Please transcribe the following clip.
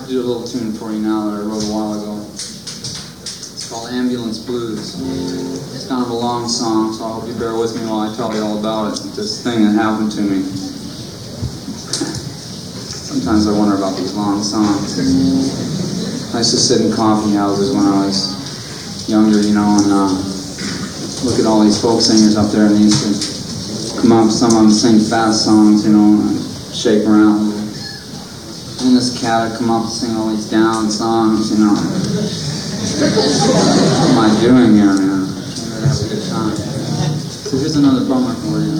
to do a little tune for you now that I wrote a while ago. It's called Ambulance Blues. It's kind of a long song, so I hope you bear with me while I tell you all about it. This thing that happened to me. Sometimes I wonder about these long songs. I used to sit in coffee houses when I was younger, you know, and look at all these folk singers up there, and they used to come up, some of them sing fast songs, you know, and shake around a little. And this cat would come up and sing all these down songs, you know. What am I doing here, man? I'm trying to have a good time. So here's another bummer for you.